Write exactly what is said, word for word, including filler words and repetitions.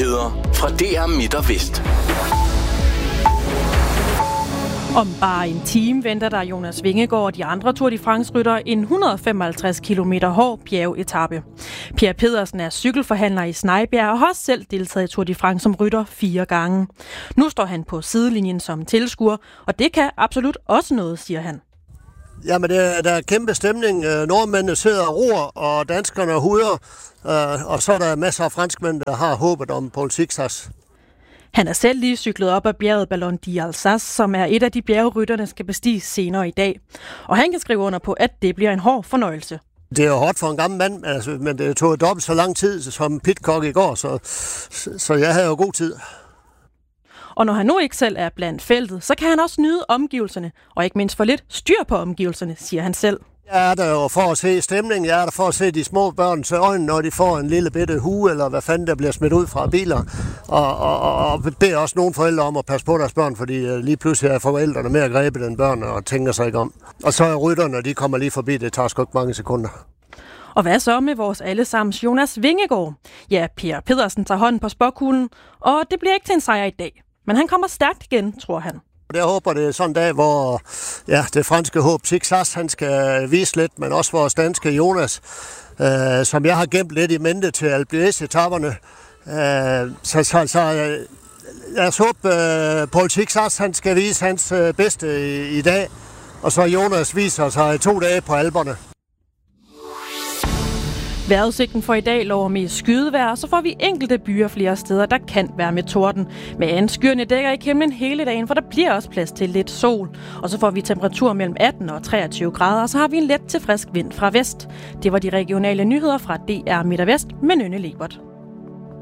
Nyheder fra D R Midt og Vest. Om bare en time venter der Jonas Vingegaard og de andre Tour de France-ryttere en et hundrede og femoghalvtreds kilometer hård bjergetape. Per Pedersen er cykelforhandler i Snejbjerg og har også selv deltaget i Tour de France som rytter fire gange. Nu står han på sidelinjen som tilskuer, og det kan absolut også noget, siger han. Jamen, det er, der er kæmpe stemning. Nordmændene sidder og roer, og danskerne huder, og så er der masser af franskmænd, der har håbet om Paul Sixas. Han er selv lige cyklet op ad bjerget Ballon d'Alsace, som er et af de bjergrytterne skal bestige senere i dag. Og han kan skrive under på, at det bliver en hård fornøjelse. Det er jo hårdt for en gammel mand, altså, men det tog dobbelt så lang tid som Pitcock i går, så, så jeg havde jo god tid. Og når han nu ikke selv er blandt feltet, så kan han også nyde omgivelserne, og ikke mindst få lidt styr på omgivelserne, siger han selv. Jeg er der jo for at se stemningen, jeg er der for at se de små børns øjne, når de får en lille bitte hue, eller hvad fanden der bliver smidt ud fra biler. Og, og, og, og beder også nogle forældre om at passe på deres børn, fordi lige pludselig er forældrene mere grebet end børn og tænker sig ikke om. Og så er rytterne, de kommer lige forbi, det tager sgu ikke mange sekunder. Og hvad så med vores allesammens Jonas Vingegaard? Ja, Per Pedersen tager hånden på spåkuglen, og det bliver ikke til en sejr i dag. Men han kommer stærkt igen, tror han. Jeg håber, det er sådan en dag, hvor ja, det franske håb Sixas, han skal vise lidt, men også vores danske Jonas, øh, som jeg har gemt lidt i mente til Alpe d'Huez-etapperne. Øh, så så, så jeg, jeg håber, øh, Paul Sixas, han skal vise hans øh, bedste i, i dag, og så Jonas viser sig to dage på Alperne. Vejrudsigten for i dag lover mest skydevejr, så får vi enkelte byer flere steder, der kan være med torden. Men skyerne dækker ikke himlen hele dagen, for der bliver også plads til lidt sol. Og så får vi temperatur mellem atten og treogtyve grader, og så har vi en let til frisk vind fra vest. Det var de regionale nyheder fra D R Midt og Vest med Nynne Lebert.